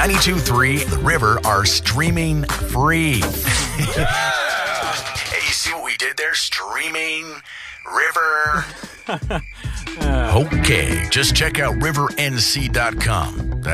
92.3 The River are streaming free. Hey, you see what we did there? Streaming River. Okay, just check out rivernc.com.